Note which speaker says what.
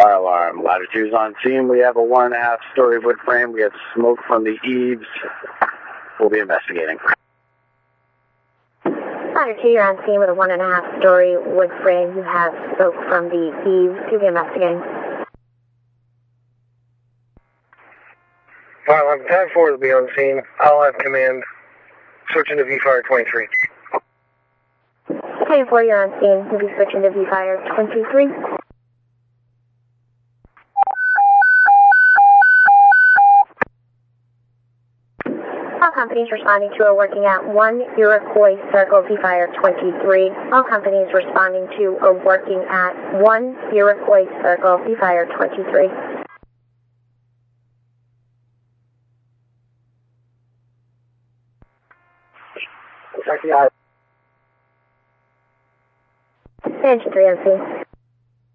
Speaker 1: Fire alarm. Latitude's on scene. We have a 1.5-story wood frame. We have smoke from the eaves. We'll be investigating.
Speaker 2: Latitude, you're on scene with a 1.5-story wood frame. You have smoke from the eaves. You'll be investigating.
Speaker 3: Fire alarm. Time 4 will be on scene. I'll have command. Switching to V-Fire 23.
Speaker 2: Time 4, you're on scene. You'll be switching to V-Fire 23. All companies responding to are working at 1 Iroquois Circle, V-Fire 23. All companies responding to are working at 1 Iroquois Circle, V-Fire 23.
Speaker 3: Check the eye.
Speaker 2: Engine 3 on scene.